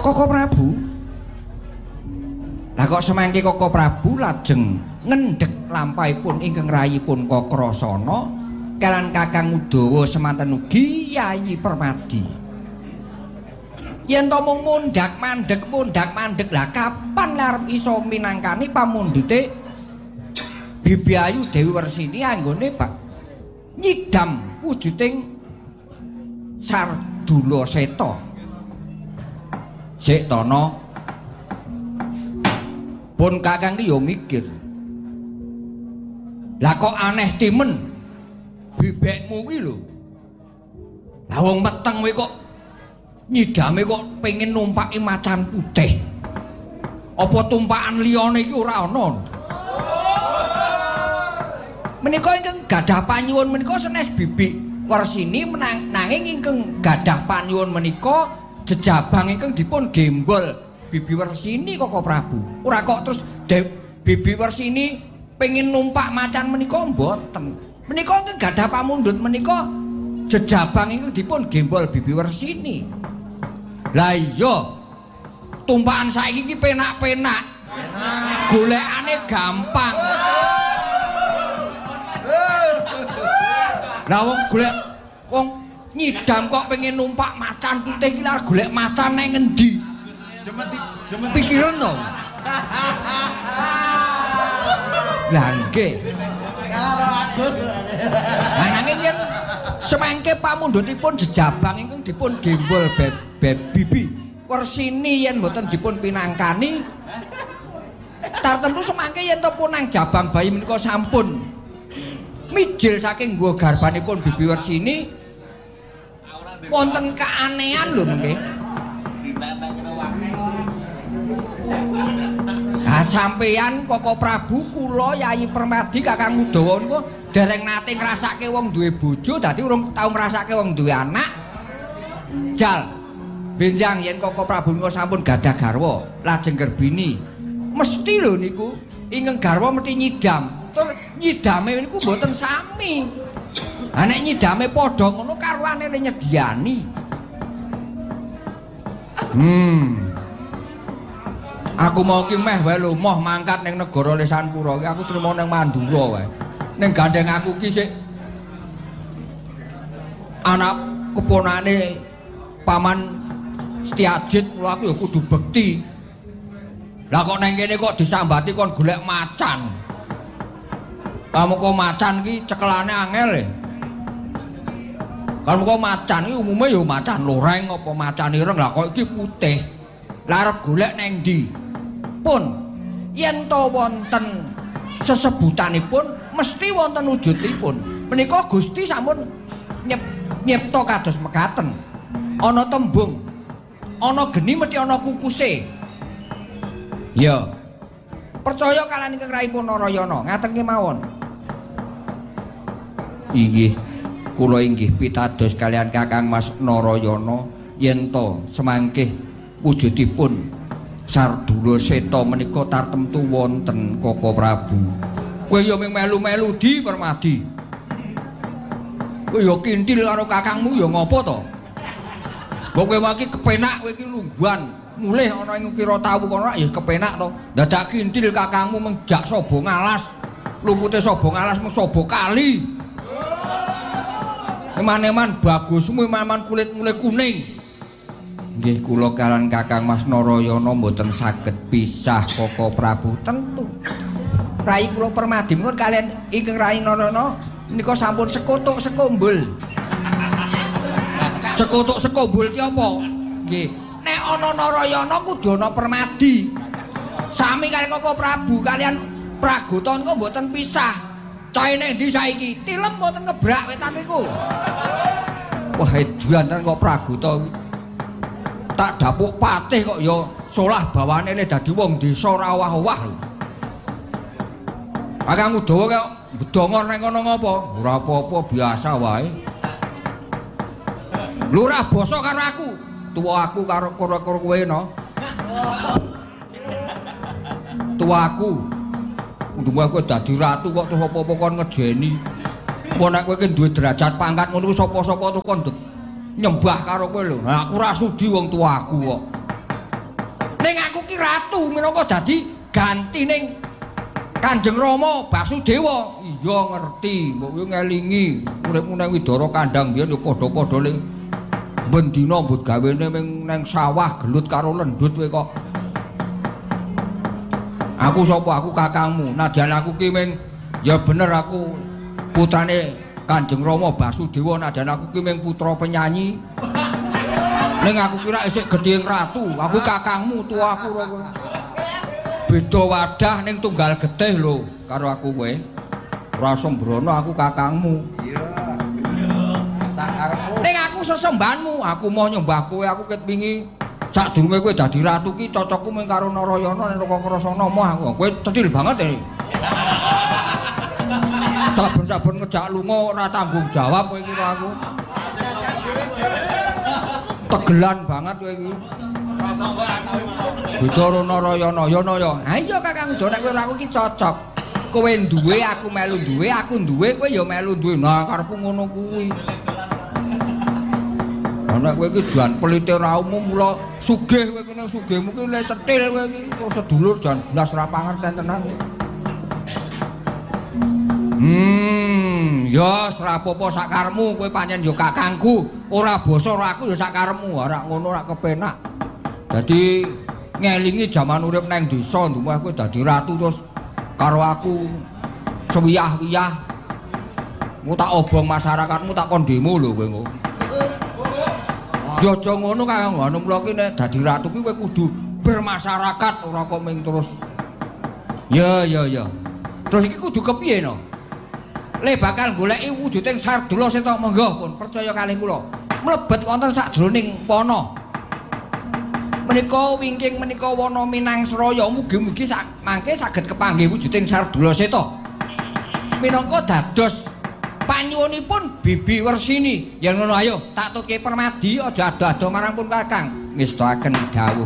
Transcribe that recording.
Koko Prabu. Lah kok semangke Koko Prabu lajeng ngendhek lampahipun ingkang rayipun Kakrasana kaliyan Kakang Udawa semanten ugi Yayi Permadi. Yen to mung mundhak-mandhek lah kapan arep iso minangkani pamundhute Bibi Ayu Dewi Wersini anggone Pak nyidam wujuding Sardula Seta. Sik tono pun Kakang ki yo mikir. Lah kok aneh timen bebekmu kuwi lho. Lah wong meteng kowe kok nyidame kok pengen numpaki macan putih. Apa tumpakan liyane iki ora ana? Menika ingkang gadah panyuwun menika sanes Bibi Wersini nanging ingkang gadah panyuwun menika jejabang ingkang dipun gembol Bibi Wersini Koko Prabu. Ora kok terus Bibi Wersini pengen numpak macan menika mboten. Menika ingkang gadah pamundhut menika jejabang ingkang dipun gembol Bibi Wersini. Lah iya tumpakan saiki iki penak-penak. Golekane gampang. Lah wong golek wong nyidam kok pengen numpak macan putih iki arep golek macan nang ngendi? Pikiran to. Lah nggih. Karo Agus. Lah nanging yen semangke pamundhutipun jejabang ingkang dipun gembol Bibi Wersini yen mboten dipun pinangkani tartentu semangke yen to punang jabang bayi menika sampun mijil saking nggo garbanipun Bibi Wersini wonten keanehan lho nggih. Nah sampeyan Koko Prabu kula Yayi Permadi Kakang Udawa niku dereng nate ngrasake wong duwe bojo dadi urung tau ngrasake wong duwe anak. Jal benjang yen Koko Prabu niku sampun gadah garwa lajeng gerbini mesti lho niku ingkang garwa mesti nyidam. Tur nyidame niku mboten sami. Lah nek nyidame padha ngono karuane nyediani. Aku mau ki meh wae lho moh mangkat ning negara Lesanpura ki aku trimo ning Mandura wae. Ning gandeng aku ki sik anak keponane Paman Setyajid kula aku ya kudu bekti. Lah kok neng kene kok disambati kon golek macan. Kamu kok macan ki cekelane angel e. Kamu kok macan ki umume ya macan loreng apa macan ireng lah kok iki putih. Lah arep golek neng ndi? Pun yen to wonten sesebutanipun mesti wonten wujudipun. Menika Gusti sampun nyipta kados mekaten. Ana tembung, ana geni mesti ana kukuse. Ya. Percaya kalian ingkang raipun Narayana, ngaten kemawon. Inggih, kula inggih pitados kalian Kakang Mas Narayana yen to semangkih wujudipun Sardula Seta menika tartemtu wonten Koko Prabu. Kowe ya mung melu-melu di Permadi. Kowe ya kintil karo kakangmu ya ngopo to? Kok kowe iki kepenak kowe iki lungguhan. Mulih ana ing kira tawu kono ya kepenak to. Dadak kintil kakangmu menjak Saba Ngalas. Lupute Saba Ngalas mung Saba Kali. Eman-eman bagusmu eman kulit mulai kuning. Nggih kula kaliyan Kakang Mas Narayana mboten saged pisah Koko Prabu tentu. Rai kula Permadi menika kaliyan ingkang Rai Narayana menika sampun sekutuk sekumbul. Sekutuk sekumbul ki apa? Nggih, nek ana Narayana kudu ana Permadi. Sami kali Koko Prabu kaliyan Pragota niku mboten pisah. Cahe nek ndi saiki? Tilem mboten ngebrak wetan niku. Wah, edan kok Pragota iki. Tak dapuk patih kok ya solah bawane dadi wong desa ora owah-owah lho. Kakang Udawa kok bedongor ning kono ngopo? Ora apa-apa biasa wae. Lurah basa karo aku, tuwa aku karo kowe no. Tuwa aku. Undung kowe dadi ratu kok terus apa-apa kon ngejeni. Apa nek kowe ki duwe derajat pangkat ngono sapa-sapa tuh kon nyembah karo kowe lho. Nah, aku ora sudi wong tuaku kok. Ning aku ki ratu minangka dadi gantining Kanjeng Rama Basudewa. Iya ngerti, mbok kowe ngelingi uripmu nang Widara Kandang biyen ya padha-padha ning bendina mbut gawene ning sawah gelut karo lendut kowe kok. Aku sapa? Aku kakangmu. Nadyan aku ki ming ya bener aku putrane Kanjeng Rama Basudewa, nadyan aku ki ming putra penyanyi. Ning aku kira isih gedheng ratu. Aku kakangmu, tuaku ora kowe. Beda wadah ning tunggal getih lho karo aku kowe. Ora sembrono aku kakangmu. Iya. Sakarepmu. Ning aku sesembahanmu, aku mau nyembah kowe, aku kepingi sadurunge kowe dadi ratu ki cocokku mung karo Narayana nek Krasana moh aku. Kowe cedhil banget e. Saben-saben ngejak lunga ora tanggung jawab kowe iki aku. Tegelan banget kowe iki. Widara Narayana, yana ya. Ha iya Kakang Uda nek kowe aku ki cocok. Kowe duwe aku melu duwe, aku duwe kowe ya melu duwe. Nah karepku ngono kuwi. Nek kowe iki jan pelite ra umum mula sugih kowe kene sugihmu ki le cetil kowe iki sedulur jan blas ra pangerten tenan. Ya srapopo sakaremu kowe pancen ya kakangku, ora basa ora aku ya sakaremu, ora ngono ora kepenak. Dadi ngelingi jaman urip nang desa ndumah kowe dadi ratu terus karo aku sewiyah-wiyah. Mu tak obong masyarakatmu tak kon demo lho kowe ngono. Ya aja ngono Kang, ngono mula ki nek dadi ratu ki kowe kudu bermasyarakat ora kok ming terus. Ya. Terus iki kudu kepiye no? Le bakal goleki wujuding Sardula Seta monggo pun percaya kalih kula. Mlebet wonten sadroning wana. Menika wingking menika wana Minangsraya mugi-mugi mangke saged kepanggih wujuding Sardula Seta. Minangka dados panyuwunipun Bibi Wersini. Yen ngono ayo tak tuke Permadi aja ado-ado marang pun Kakang. Ngestakaken dawuh